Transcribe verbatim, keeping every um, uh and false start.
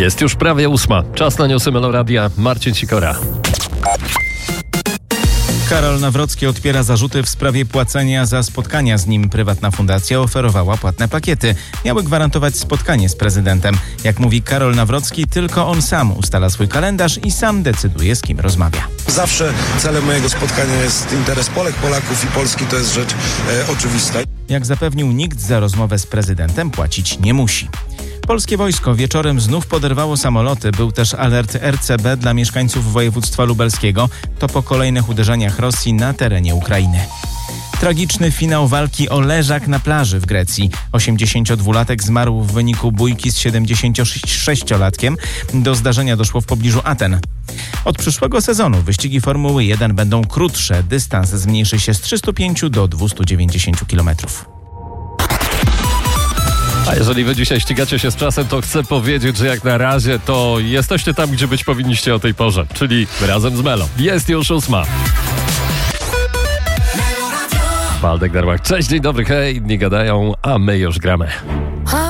Jest już prawie ósma. Czas na newsy Meloradia. Marcin Sikora. Karol Nawrocki odpiera zarzuty w sprawie płacenia za spotkania z nim. Prywatna fundacja oferowała płatne pakiety. Miały gwarantować spotkanie z prezydentem. Jak mówi Karol Nawrocki, tylko on sam ustala swój kalendarz i sam decyduje, z kim rozmawia. Zawsze celem mojego spotkania jest interes Polek, Polaków i Polski. To jest rzecz e, oczywista. Jak zapewnił, nikt za rozmowę z prezydentem płacić nie musi. Polskie wojsko wieczorem znów poderwało samoloty. Był też alert R C B dla mieszkańców województwa lubelskiego. To po kolejnych uderzeniach Rosji na terenie Ukrainy. Tragiczny finał walki o leżak na plaży w Grecji. osiemdziesięciodwulatek zmarł w wyniku bójki z siedemdziesięciosześciolatkiem. Do zdarzenia doszło w pobliżu Aten. Od przyszłego sezonu wyścigi Formuły jeden będą krótsze. Dystans zmniejszy się z trzystu pięciu do dwustu dziewięćdziesięciu kilometrów. A jeżeli wy dzisiaj ścigacie się z czasem, to chcę powiedzieć, że jak na razie to jesteście tam, gdzie być powinniście o tej porze, czyli razem z Melo. Jest już ósma. Waldek Darłak. Cześć, dzień dobry, hej, nie gadają, a my już gramy.